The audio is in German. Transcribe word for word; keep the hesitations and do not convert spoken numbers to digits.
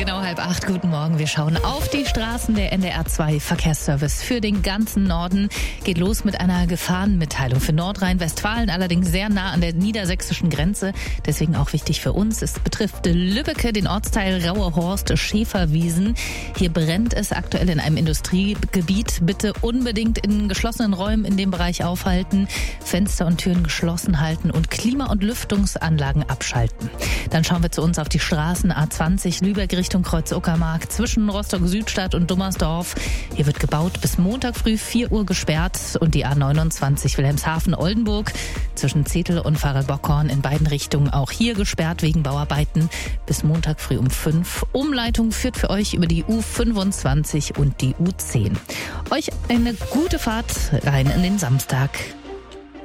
Genau halb acht. Guten Morgen. Wir schauen auf die Straßen. Der N D R zwei Verkehrsservice für den ganzen Norden geht los mit einer Gefahrenmitteilung für Nordrhein-Westfalen, allerdings sehr nah an der niedersächsischen Grenze. Deswegen auch wichtig für uns. Es betrifft Lübbecke, den Ortsteil Rauerhorst, Schäferwiesen. Hier brennt es aktuell in einem Industriegebiet. Bitte unbedingt in geschlossenen Räumen in dem Bereich aufhalten, Fenster und Türen geschlossen halten und Klima- und Lüftungsanlagen abschalten. Dann schauen wir zu uns auf die Straßen A zwanzig Lübeck Richtung Kreuz-Uckermark zwischen Rostock-Südstadt und Dummersdorf. Hier wird gebaut, bis Montag früh vier Uhr gesperrt, und die A neunundzwanzig Wilhelmshaven-Oldenburg zwischen Zetel und Pfarrer-Bockhorn in beiden Richtungen auch hier gesperrt wegen Bauarbeiten bis Montag früh um fünf. Umleitung führt für euch über die U fünfundzwanzig und die U zehn. Euch eine gute Fahrt rein in den Samstag.